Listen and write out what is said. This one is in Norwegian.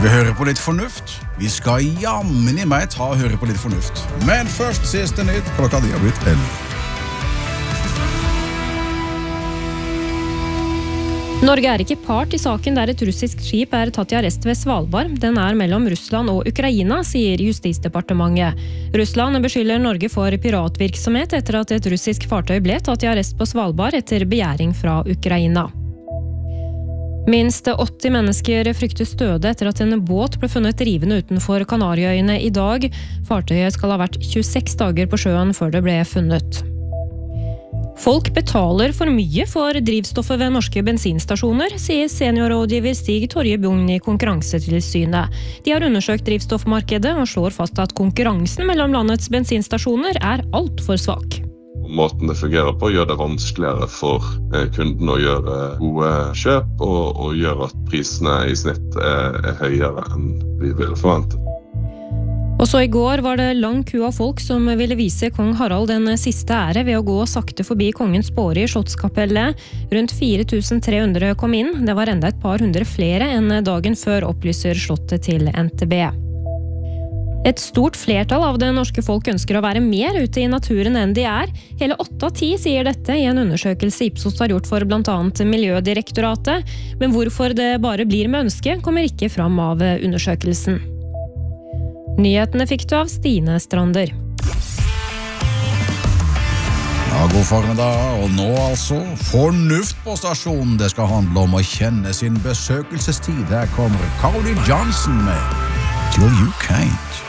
Vi hører på litt fornuft. Vi skal jammen i meg ta og høre på litt fornuft. Men først siste nytt, klokka de har blitt 11. Norge er ikke part i saken der et russisk skip er tatt i arrest ved Svalbard. Den er mellom Russland og Ukraina, sier Justisdepartementet. Russland beskylder Norge for piratvirksomhet etter at et russisk fartøy ble tatt i arrest på Svalbard etter begjæring fra Ukraina. Minst 80 mennesker fryktes døde etter at en båt ble funnet rivende utenfor Kanariøyene i dag. Fartøyet skal ha vært 26 dager på sjøen før det ble funnet. Folk betaler for mye for drivstoffet ved norske bensinstasjoner, sier seniorrådgiver Stig Torje Bugn i Konkurransetilsynet. De har undersøkt drivstoffmarkedet og slår fast at konkurransen mellom landets bensinstasjoner er alt for svak. Måten det fungerer på gjør det vanskeligere for kunden å gjøre gode kjøp og gjør at prisene i snitt er høyere enn vi ville forvente. Også i går var det lang ku av folk som ville vise kong Harald den siste ære ved å gå sakte forbi kongens båre i Slottskapellet. Rundt 4300 kom inn. Det var enda et par hundre flere enn dagen før, opplyser Slottet til NTB. Et stort flertall av det norske folk ønsker å være mer ute i naturen enn de er. Hele 8 av 10 sier dette i en undersøkelse Ipsos har gjort for blant annet Miljødirektoratet. Men hvorfor det bare blir med ønske, kommer ikke fram av undersøkelsen. Nyhetene fikk du av Stine Strander. Ja, god formiddag, og nå altså fornuft på stasjonen. Det skal handle om å kjenne sin besøkelsestid. Her kommer Cody Johnson med Till You Can't.